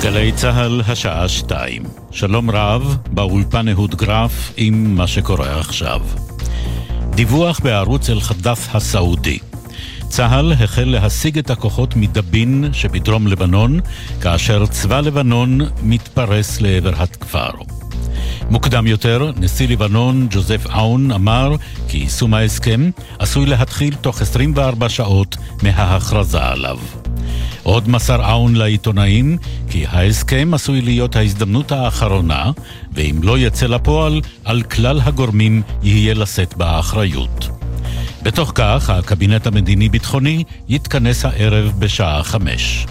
גלי צהל השעה 2. שלום רב, באולפן אהוד גרף עם מה שקורה עכשיו. דיווח בערוץ אל-חדף הסעודי. צהל החל להשיג את הכוחות מדבין שבדרום לבנון, כאשר צבא לבנון מתפרס לעבר הכפר. מוקדם יותר, נשיא לבנון ג'וזף עאון אמר כי יישום ההסכם עשוי להתחיל תוך 24 שעות מההכרזה עליו. עוד מסר עאון לעיתונאים כי ההסכם עשוי להיות ההזדמנות האחרונה, ואם לא יצא לפועל, על כלל הגורמים יהיה לשאת באחריות. בתוך כך, הקבינט המדיני-ביטחוני יתכנס הערב בשעה 5.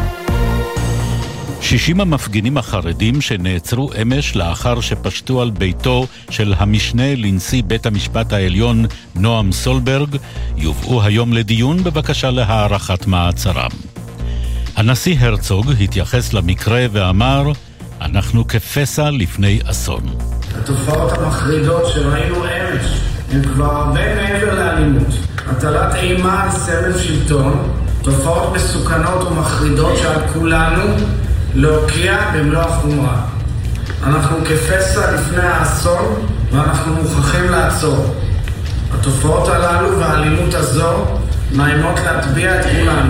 60 המפגינים החרדים שנעצרו אמש לאחר שפשטו על ביתו של המשנה לנשיא בית המשפט העליון נועם סולברג יובאו היום לדיון בבקשה להארכת מעצרם. הנשיא הרצוג התייחס למקרה ואמר, אנחנו כפסע לפני אסון. התופעות המחרידות שראינו אמש הן כבר הרבה מעבר לאלימות. הטלת אימה על סבב שלטון, תופעות מסוכנות ומחרידות שעל כולנו להוקיע במלוא החומרה. אנחנו כפסע לפני האסון ואנחנו מוכרחים לעצור. התופעות הללו והאלימות הזו מאיימות להטביע את כולנו.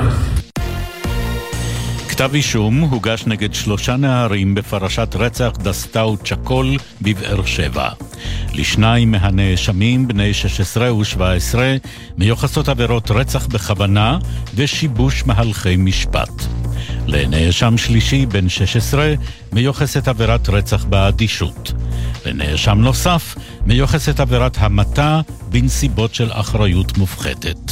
כתב אישום הוגש נגד 3 נערים בפרשת רצח דסטאו צ'קול בבאר שבע. לשניים מהנאשמים, בני 16 ו-17, מיוחסות עבירות רצח בכוונה ושיבוש מהלכי משפט. לנאשם שלישי, בן 16, מיוחסת עבירת רצח באדישות. לנאשם נוסף, מיוחסת עבירת המתה בנסיבות של אחריות מופחתת.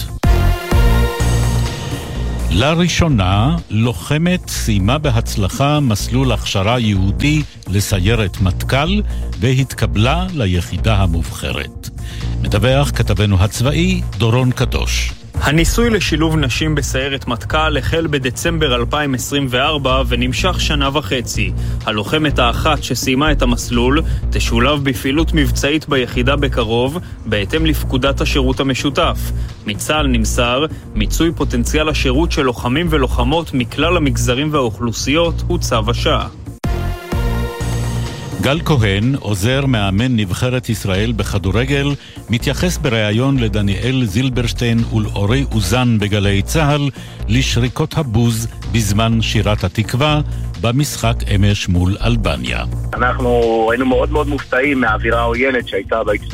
לראשונה, לוחמת סיימה בהצלחה מסלול הכשרה יהודי לסיירת מטכ"ל והתקבלה ליחידה המובחרת. מדווח כתבנו הצבאי דורון קדוש. הניסוי לשילוב נשים בסיירת מטכ"ל החל בדצמבר 2024 ונמשך 1.5 שנה. הלוחמת האחת שסיימה את המסלול תשולב בפעילות מבצעית ביחידה בקרוב, בהתאם לפקודת השירות המשותף. מצה"ל נמסר, מיצוי פוטנציאל השירות של לוחמים ולוחמות מכלל המגזרים והאוכלוסיות הוא צו השעה. גל כהן, עוזר מאמן נבחרת ישראל בכדורגל, מתייחס בריאיון לדניאל זילברשטיין ולאורי אוזן בגלי צהל לשריקות הבוז בזמן שירת התקווה במשחק אמש מול אלבניה. אנחנו היינו מאוד מאוד מופתעים מהאווירה העוינת שהייתה באצטדיון.